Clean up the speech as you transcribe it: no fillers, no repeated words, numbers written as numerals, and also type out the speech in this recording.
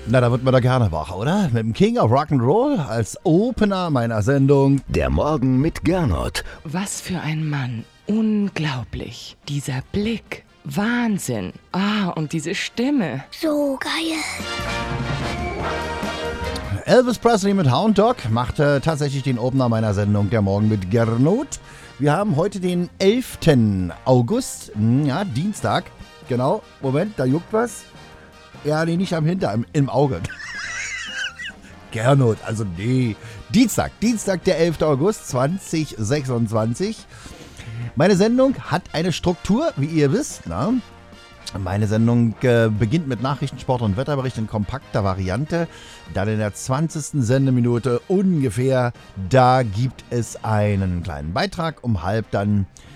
Na, da wird man doch gerne wach, oder? Mit dem King of Rock'n'Roll als Opener meiner Sendung. Der Morgen mit Gernot. Was für ein Mann. Unglaublich. Dieser Blick. Wahnsinn. Und diese Stimme. So geil. Elvis Presley mit Hound Dog machte tatsächlich den Opener meiner Sendung Der Morgen mit Gernot. Wir haben heute den 11. August, ja, Dienstag. Genau, Moment, da juckt was. Ja, nee, nicht im Auge. Gernot, also nee. Dienstag, der 11. August 2026. Meine Sendung hat eine Struktur, wie ihr wisst. Na? Meine Sendung beginnt mit Nachrichten, Sport und Wetterbericht in kompakter Variante. Dann in der 20. Sendeminute ungefähr, da gibt es einen kleinen Beitrag. Um halb dann